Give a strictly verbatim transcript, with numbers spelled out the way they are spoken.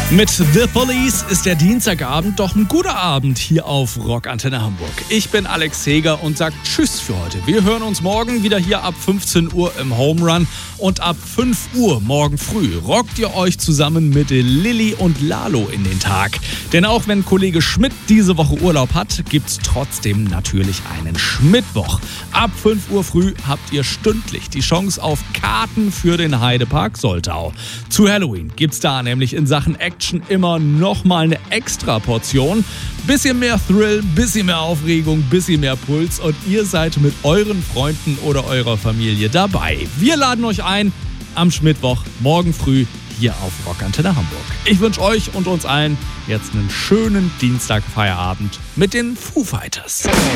Mit The Police ist der Dienstagabend doch ein guter Abend hier auf Rock Antenne Hamburg. Ich bin Alex Heger und sag Tschüss für heute. Wir hören uns morgen wieder hier ab fünfzehn Uhr im Home Run und ab fünf Uhr morgen früh rockt ihr euch zusammen mit Lilly und Lalo in den Tag. Denn auch wenn Kollege Schmidt diese Woche Urlaub hat, gibt's trotzdem natürlich einen Schmidtwoch. Ab fünf Uhr früh habt ihr stündlich die Chance auf Karten für den Heidepark Soltau. Zu Halloween gibt's da nämlich in Sachen Action immer noch mal eine extra Portion. Bisschen mehr Thrill, bisschen mehr Aufregung, bisschen mehr Puls und ihr seid mit euren Freunden oder eurer Familie dabei. Wir laden euch ein am Schmidtwoch morgen früh hier auf Rock Antenne Hamburg. Ich wünsche euch und uns allen jetzt einen schönen Dienstagfeierabend mit den Foo Fighters.